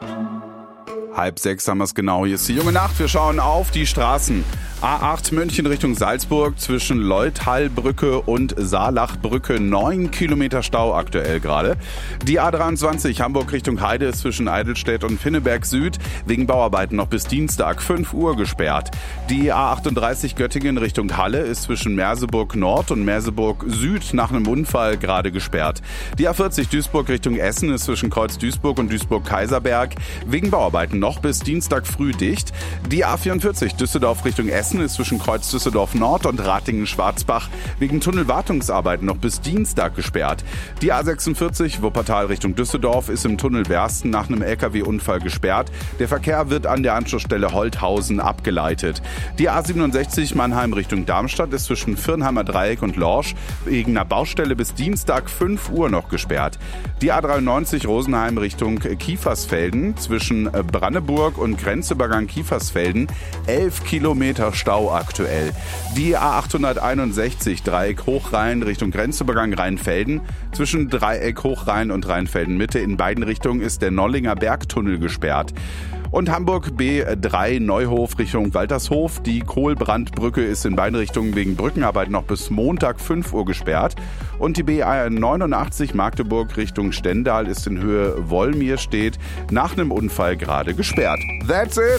5:30 haben wir es genau. Hier ist die junge Nacht. Wir schauen auf die Straßen. A8 München Richtung Salzburg zwischen Leuthallbrücke und Saalachbrücke. 9 Kilometer Stau aktuell gerade. Die A23 Hamburg Richtung Heide ist zwischen Eidelstedt und Pinneberg Süd wegen Bauarbeiten noch bis Dienstag 5 Uhr gesperrt. Die A38 Göttingen Richtung Halle ist zwischen Merseburg Nord und Merseburg Süd nach einem Unfall gerade gesperrt. Die A40 Duisburg Richtung Essen ist zwischen Kreuz Duisburg und Duisburg-Kaiserberg wegen Bauarbeiten noch bis Dienstag früh dicht. Die A44 Düsseldorf Richtung Essen ist zwischen Kreuz Düsseldorf Nord und Ratingen-Schwarzbach wegen Tunnelwartungsarbeiten noch bis Dienstag gesperrt. Die A46 Wuppertal Richtung Düsseldorf ist im Tunnel Wersten nach einem LKW-Unfall gesperrt. Der Verkehr wird an der Anschlussstelle Holthausen abgeleitet. Die A67 Mannheim Richtung Darmstadt ist zwischen Firnheimer Dreieck und Lorsch wegen einer Baustelle bis Dienstag 5 Uhr noch gesperrt. Die A93 Rosenheim Richtung Kiefersfelden zwischen Brandenburg und Grenzübergang Kiefersfelden 11 Kilometer Stau aktuell. Die A861 Dreieck Hochrhein Richtung Grenzübergang Rheinfelden. Zwischen Dreieck Hochrhein und Rheinfelden Mitte in beiden Richtungen ist der Nollinger Bergtunnel gesperrt. Und Hamburg B3 Neuhof Richtung Waltershof. Die Kohlbrandbrücke ist in beiden Richtungen wegen Brückenarbeit noch bis Montag 5 Uhr gesperrt. Und die B89 Magdeburg Richtung Stendal ist in Höhe Wollmirstedt nach einem Unfall gerade gesperrt. That's it!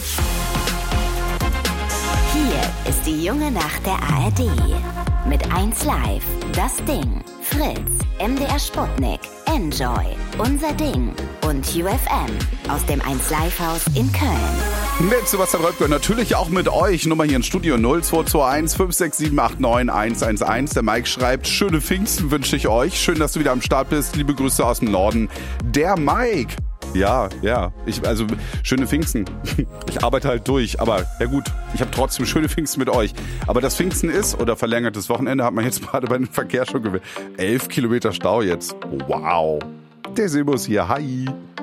Hier ist die junge Nacht der ARD. Mit 1 Live, Das Ding, Fritz, MDR Sputnik, Enjoy, Unser Ding und UFM aus dem 1 Live Haus in Köln. Mit Sebastian Röpke, natürlich auch mit euch. Nummer hier ins Studio 0221 56789 111. Der Mike schreibt, schöne Pfingsten wünsche ich euch. Schön, dass du wieder am Start bist. Liebe Grüße aus dem Norden. Der Mike. Ja. Schöne Pfingsten. Ich arbeite halt durch, aber ja gut, ich habe trotzdem schöne Pfingsten mit euch. Aber das Pfingsten ist, oder verlängertes Wochenende, hat man jetzt gerade bei dem Verkehr schon gewählt. 11 Kilometer Stau jetzt. Wow. Der Sebus hier, hi.